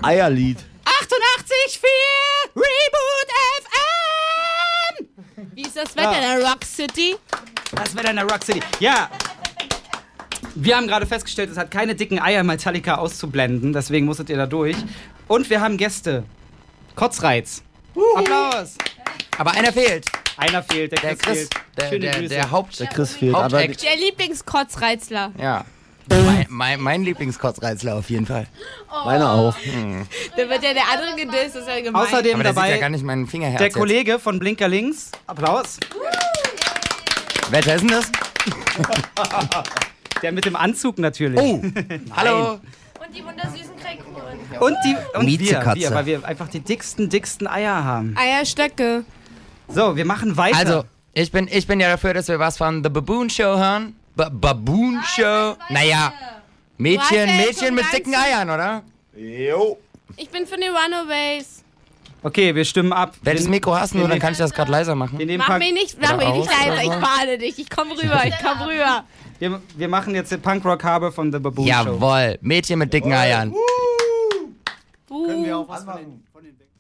Eierlied. 88,4 Reboot FM! Wie ist das Wetter in der Rock City? Das Wetter in der Rock City. Ja. Wir haben gerade festgestellt, es hat keine dicken Eier, Metallica auszublenden. Deswegen musstet ihr da durch. Und wir haben Gäste. Kotzreiz. Applaus. Aber einer fehlt. Einer fehlt, der Chris fehlt. Schöne Grüße. Der Chris fehlt. Aber Hauptact. Der Lieblingskotzreizler. Ja. Mein Lieblingskotzreizler auf jeden Fall. meiner auch. Da wird ja der andere gedisst, das ist ja gemein. Außerdem Aber der sieht ja dabei gar nicht meinen Fingerherz der jetzt. Kollege von Blinker Links. Applaus. Welcher ist denn das? Der mit dem Anzug natürlich. Oh, hallo. Und die wundersüßen Kräkuren. Und Miezekatze. wir, weil wir einfach die dicksten Eier haben. Eierstöcke. So, wir machen weiter. Also, ich bin ja dafür, dass wir was von The Baboon Show hören. Baboon Show? Naja, Mädchen mit dicken Eiern, oder? Jo. Ich bin für die Runaways. Okay, wir stimmen ab. Welches Mikro hast du? Dann kann ich das gerade leiser machen. Mach mich nicht leiser, ich bade dich. Ich komm rüber. Wir machen jetzt den Punkrock-Habe von The Baboon Show. Jawohl, Mädchen mit dicken Eiern. Können wir auch was von den